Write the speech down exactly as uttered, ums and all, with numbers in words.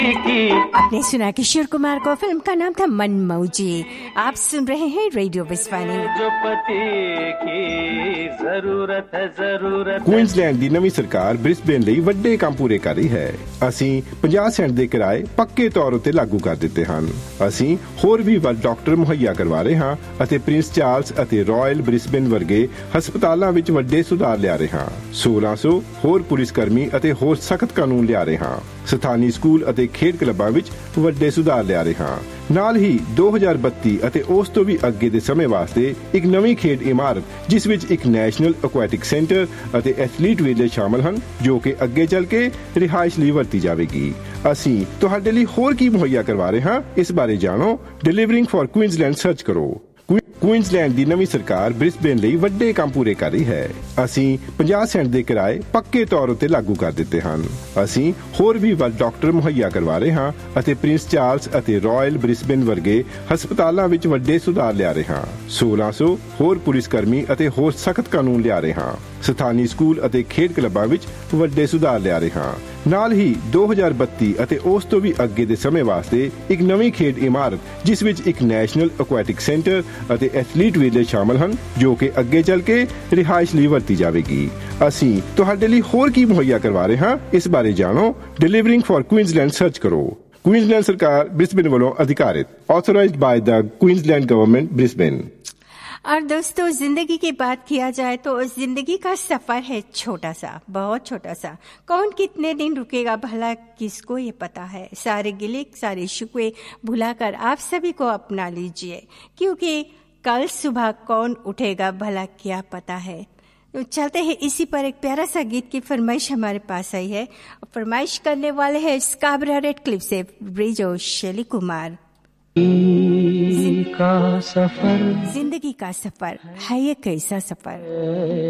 आपने सुना किशोर कुमार को, फिल्म का नाम था मनमौजी। आप सुन रहे हैं रेडियो विस्वानी। जो पति की जरूरत है जरूरत ਕੁਈਨਜ਼ਲੈਂਡ ਦੀ ਨਵੀਂ ਸਰਕਾਰ ਬ੍ਰਿਸਬੇਨ ਲਈ ਵੱਡੇ ਕੰਮ ਪੂਰੇ ਕਰ ਰਹੀ ਹੈ। ਅਸੀਂ ਪੰਜਾਹ ਸੈਂਟ ਦੇ ਕਿਰਾਏ ਪੱਕੇ ਤੌਰ ਉੱਤੇ ਲਾਗੂ ਕਰ ਦਿੱਤੇ ਹਨ। ਅਸੀਂ ਹੋਰ ਵੀ ਵੱਧ ਡਾਕਟਰ ਮੁਹੱਈਆ ਕਰਵਾ ਰਹੇ ਹਾਂ ਅਤੇ ਪ੍ਰਿੰਸ ਚਾਰਲਸ ਅਤੇ ਰਾਇਲ ਬ੍ਰਿਸਬੇਨ ਵਰਗੇ ਹਸਪਤਾਲਾਂ ਵਿੱਚ ਵੱਡੇ ਸੁਧਾਰ ਲਿਆ ਰਹੇ ਹਾਂ। ਸੋਲਾਂ ਸੌ ਹੋਰ ਪੁਲਿਸ ਕਰਮੀ ਅਤੇ ਹੋਰ ਸਖਤ ਕਾਨੂੰਨ ਲਿਆ ਰਹੇ ਹਾਂ। ਸਥਾਨੀ ਸਕੂਲ ਅਤੇ ਖੇਡ ਕਲੱਬਾਂ ਵਿੱਚ ਵੱਡੇ ਸੁਧਾਰ ਲਿਆ ਰਹੇ ਹਾਂ। ਨਾਲ ਹੀ ਦੋ ਹਜ਼ਾਰ ਬੱਤੀ ਅਤੇ ਉਸ ਤੋਂ ਵੀ ਅੱਗੇ ਦੇ ਸਮੇਂ ਵਾਸਤੇ ਇੱਕ ਨਵੀਂ ਖੇਡ ਇਮਾਰਤ ਜਿਸ ਵਿੱਚ ਇੱਕ ਨੈਸ਼ਨਲ ਐਕੁਐਟਿਕ ਸੈਂਟਰ ਅਤੇ ਐਥਲੀਟ ਵਿਲੇਜ ਸ਼ਾਮਲ ਹਨ, ਜੋ ਕਿ ਅੱਗੇ ਚੱਲ ਕੇ ਰਿਹਾਇਸ਼ ਲਈ ਵਰਤੀ ਜਾਵੇਗੀ। ਅਸੀਂ ਤੁਹਾਡੇ ਲਈ ਹੋਰ ਕੀ ਮੁਹੱਈਆ ਕਰਵਾ ਰਹੇ ਹਾਂ, ਇਸ ਬਾਰੇ ਜਾਣੋ। ਡਿਲੀਵਰਿੰਗ ਫॉर ਕੁਈਨਜ਼ਲੈਂਡ ਸਰਚ ਕਰੋ। ਕੁਈਨਜ਼ਲੈਂਡ ਦੀ ਨਵੀਂ ਸਰਕਾਰ ਬ੍ਰਿਸਬੇਨ ਲਈ ਵੱਡੇ ਕੰਮ ਪੂਰੇ ਕਰ ਰਹੀ ਹੈ। ਅਸੀਂ ਪੰਜਾਹ ਸੈਂਟ ਦੇ ਕਿਰਾਏ ਪੱਕੇ ਤੌਰ ਉੱਤੇ ਲਾਗੂ ਕਰ ਦਿੱਤੇ ਹਨ। ਅਸੀਂ ਹੋਰ ਵੀ ਵੱਧ ਡਾਕਟਰ ਮੁਹੱਈਆ ਕਰਵਾ ਰਹੇ ਹਾਂ ਅਤੇ ਪ੍ਰਿੰਸ ਚਾਰਲਸ ਅਤੇ ਰਾਇਲ ਬ੍ਰਿਸਬੇਨ ਵਰਗੇ ਹਸਪਤਾਲਾਂ ਵਿੱਚ ਵੱਡੇ ਸੁਧਾਰ ਲਿਆ ਰਹੇ ਹਾਂ। ਸੋਲਾਂ ਸੌ ਹੋਰ ਪੁਲਿਸ ਕਰਮੀ ਅਤੇ ਹੋਰ ਸਖਤ ਕਾਨੂੰਨ ਲਿਆ ਰਹੇ ਹਾਂ। ਸਥਾਨੀ ਸਕੂਲ ਅਤੇ ਖੇਡ ਕਲੱਬਾਂ ਵਿੱਚ ਵੱਡੇ ਸੁਧਾਰ ਲਿਆ ਰਹੇ ਹਾਂ। ਨਾਲ ਹੀ ਦੋ ਹਜ਼ਾਰ ਬੱਤੀ ਅਤੇ ਉਸ ਤੋਂ ਵੀ ਅੱਗੇ ਦੇ ਸਮੇਂ ਵਾਸਤੇ ਇੱਕ ਨਵੀਂ ਖੇਡ ਇਮਾਰਤ ਜਿਸ ਵਿੱਚ ਇੱਕ ਨੈਸ਼ਨਲ ਐਕੁਐਟਿਕ ਸੈਂਟਰ ਅਤੇ ਐਥਲੀਟ ਵਿਲੇਜ ਸ਼ਾਮਲ ਹਨ, ਜੋ ਕਿ ਅੱਗੇ ਚੱਲ ਕੇ ਰਿਹਾਇਸ਼ ਲਈ ਵਰਤੀ ਜਾਵੇਗੀ। ਅਸੀਂ ਤੁਹਾਡੇ ਲਈ ਹੋਰ ਕੀ ਮੁਹੱਈਆ ਕਰਵਾ ਰਹੇ ਹਾਂ, ਇਸ ਬਾਰੇ ਜਾਣੋ। ਡਿਲੀਵਰਿੰਗ ਫॉर ਕੁਈਨਜ਼ਲੈਂਡ ਸਰਚ ਕਰੋ। ਕੁਈਨਜ਼ਲੈਂਡ ਸਰਕਾਰ ਬ੍ਰਿਸਬੇਨ ਵੱਲੋਂ ਅਧਿਕਾਰਿਤ, authorised by the Queensland government Brisbane. और दोस्तों, जिंदगी की बात किया जाए तो जिंदगी का सफर है छोटा सा, बहुत छोटा सा। कौन कितने दिन रुकेगा भला किसको ये पता है। सारे गिले सारे शिकवे भुलाकर आप सभी को अपना लीजिए, क्योंकि कल सुबह कौन उठेगा भला क्या पता है। तो चलते हैं इसी पर एक प्यारा सा गीत की फरमाइश हमारे पास आई है। फरमाइश करने वाले हैं स्काबरा रेड क्लिफ से ब्रिज और शैली कुमार। का सफर, जिंदगी का सफर है ये कैसा सफर।